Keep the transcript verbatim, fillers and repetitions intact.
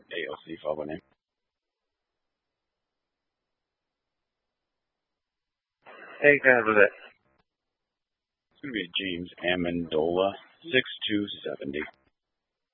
A O C, followed by name. Hey, guys, was it? It's going to be James Amendola, six two seventy.